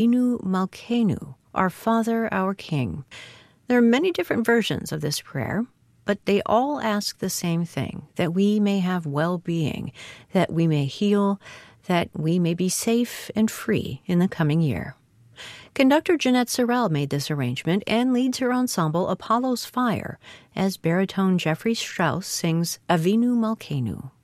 Avinu Malkeinu, our Father, our King. There are many different versions of this prayer, but they all ask the same thing, that we may have well-being, that we may heal, that we may be safe and free in the coming year. Conductor Jeanette Sorrell made this arrangement and leads her ensemble Apollo's Fire as baritone Jeffrey Strauss sings Avinu Malkeinu.